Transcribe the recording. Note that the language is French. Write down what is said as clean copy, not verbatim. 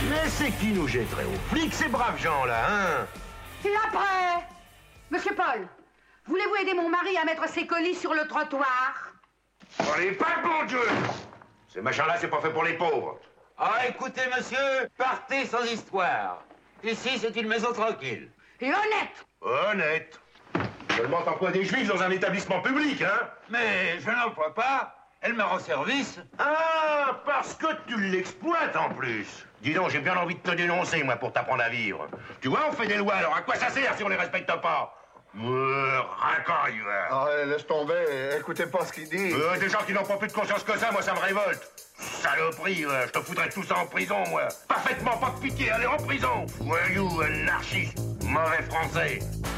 Mais c'est qui nous jetterait aux flics, ces braves gens-là, hein? L'après! Monsieur Paul, voulez-vous aider mon mari à mettre ses colis sur le trottoir? Allez, pas bon Dieu! Ces machins-là, c'est pas fait pour les pauvres. Ah, écoutez, monsieur, partez sans histoire. Ici, c'est une maison tranquille. Et honnête! Honnête. Seulement t'emploies des juifs dans un établissement public, hein? Mais je n'emploie pas. Elle me rend service. Ah, parce que tu l'exploites en plus. Dis donc, j'ai bien envie de te dénoncer, moi, pour t'apprendre à vivre. Tu vois, on fait des lois, alors à quoi ça sert si on les respecte pas? Racaille. Ah, laisse tomber, écoutez pas ce qu'il dit. Des gens qui n'ont pas plus de conscience que ça, moi, ça me révolte. Saloperie, je te foutrais tout ça en prison, moi. Parfaitement pas de pitié, allez en prison. Voyou, anarchiste, mauvais français.